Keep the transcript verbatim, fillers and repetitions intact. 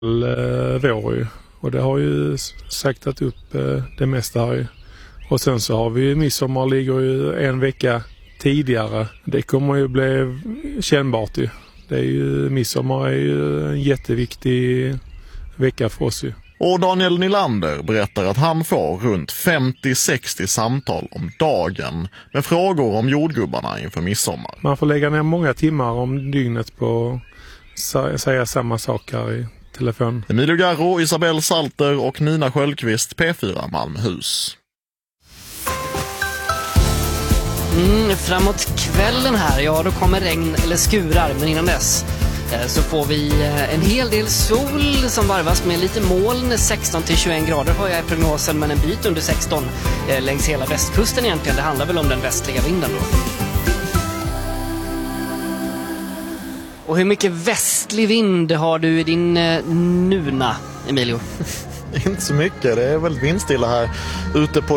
vår ju. Och det har ju saktat upp det mesta här ju. Och sen så har vi midsommar ligger ju en vecka tidigare. Det kommer ju bli kännbart ju. Det är ju, midsommar är ju en jätteviktig vecka för oss ju. Och Daniel Nylander berättar att han får runt femtio till sextio samtal om dagen med frågor om jordgubbarna inför midsommar. Man får lägga ner många timmar om dygnet på att säga samma sak här i telefon. Emilio Garro, Isabel Salter och Nina Sköldqvist, P fyra Malmöhus. Mm, framåt kvällen här, ja då kommer regn eller skurar, men innan dess så får vi en hel del sol som varvas med lite moln. Sexton till tjugoen grader har jag i prognosen, men en bit under sexton längs hela västkusten egentligen. Det handlar väl om den västliga vinden då. Och hur mycket västlig vind har du i din Nuna, Emilio? Inte så mycket, det är väldigt vindstilla här ute på